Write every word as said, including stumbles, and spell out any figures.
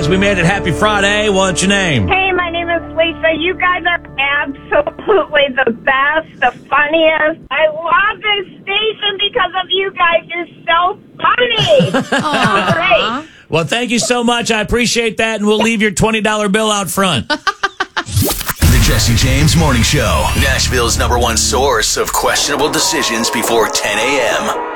guys. We made it. Happy Friday. What's your name? Hey, my name is Lisa. You guys are absolutely the best, the funniest. I love this station because of you guys. You're so funny. Oh, great. Well, thank you so much. I appreciate that, and we'll leave your twenty dollar bill out front. The Jesse James Morning Show, Nashville's number one source of questionable decisions before ten a.m.